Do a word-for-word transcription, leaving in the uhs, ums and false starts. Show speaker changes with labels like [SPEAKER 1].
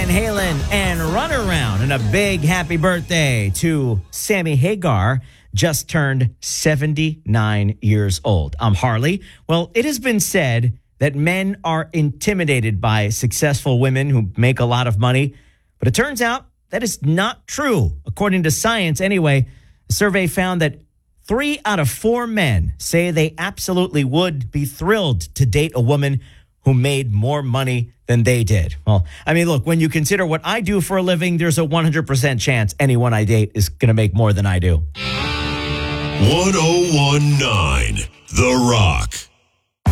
[SPEAKER 1] Van Halen and Runaround. And a big happy birthday to Sammy Hagar, just turned seventy-nine years old. I'm Harley. Well, it has been said that men are intimidated by successful women who make a lot of money, but it turns out that is not true. According to science, anyway, a survey found that three out of four men say they absolutely would be thrilled to date a woman who made more money than they did. Well, I mean, look, when you consider what I do for a living, there's a one hundred percent chance anyone I date is going to make more than I do.
[SPEAKER 2] one oh one point nine The Rock.